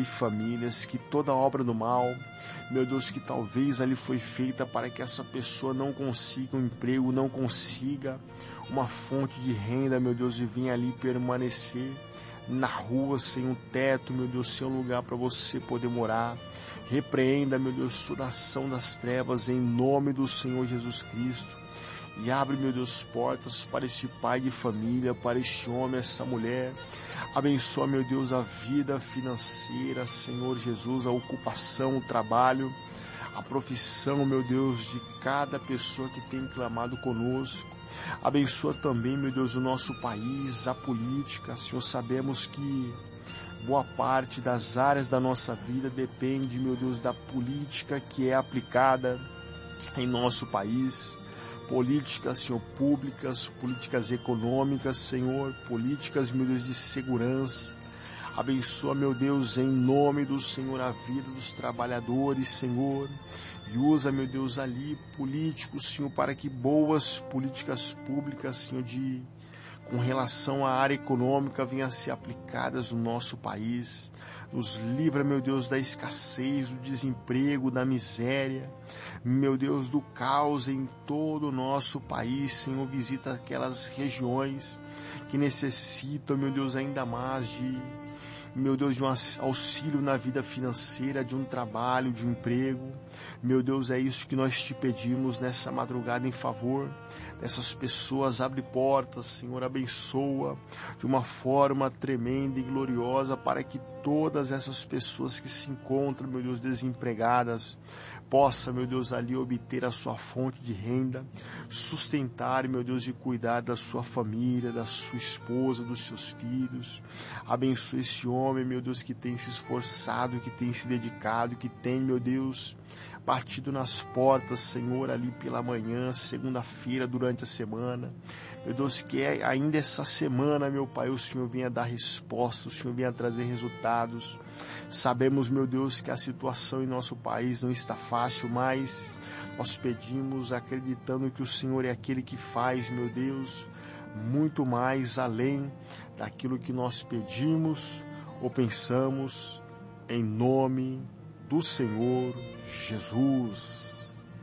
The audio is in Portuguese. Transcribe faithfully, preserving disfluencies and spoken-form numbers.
abençoe famílias, que toda obra do mal, meu Deus, que talvez ali foi feita para que essa pessoa não consiga um emprego, não consiga uma fonte de renda, meu Deus, e venha ali permanecer na rua, sem um teto, meu Deus, sem um lugar para você poder morar. Repreenda, meu Deus, toda ação das trevas em nome do Senhor Jesus Cristo. E abre, meu Deus, portas para esse pai de família, para este homem, essa mulher. Abençoa, meu Deus, a vida financeira, Senhor Jesus, a ocupação, o trabalho, a profissão, meu Deus, de cada pessoa que tem clamado conosco. Abençoa também, meu Deus, o nosso país, a política. Senhor, sabemos que boa parte das áreas da nossa vida depende, meu Deus, da política que é aplicada em nosso país. Políticas, Senhor, públicas, políticas econômicas, Senhor, políticas, meu Deus, de segurança. Abençoa, meu Deus, em nome do Senhor, a vida dos trabalhadores, Senhor. E usa, meu Deus, ali políticos, Senhor, para que boas políticas públicas, Senhor, de, com relação à área econômica, venham a ser aplicadas no nosso país. Nos livra, meu Deus, da escassez, do desemprego, da miséria. Meu Deus, do caos em todo o nosso país. Senhor, visita aquelas regiões que necessitam, meu Deus, ainda mais de, meu Deus, de um auxílio na vida financeira, de um trabalho, de um emprego. Meu Deus, é isso que nós te pedimos nessa madrugada em favor dessas pessoas. Abre portas, Senhor, abençoa de uma forma tremenda e gloriosa para que todas essas pessoas que se encontram, meu Deus, desempregadas, possa, meu Deus, ali obter a sua fonte de renda, sustentar, meu Deus, e cuidar da sua família, da sua esposa, dos seus filhos. Abençoe esse homem, meu Deus, que tem se esforçado, que tem se dedicado, que tem, meu Deus, batido nas portas, Senhor, ali pela manhã, segunda-feira, durante a semana. Meu Deus, que é ainda essa semana, meu Pai, o Senhor venha dar resposta, o Senhor venha trazer resultados. Sabemos, meu Deus, que a situação em nosso país não está fácil, mas nós pedimos acreditando que o Senhor é aquele que faz, meu Deus, muito mais além daquilo que nós pedimos ou pensamos, em nome do Senhor Jesus.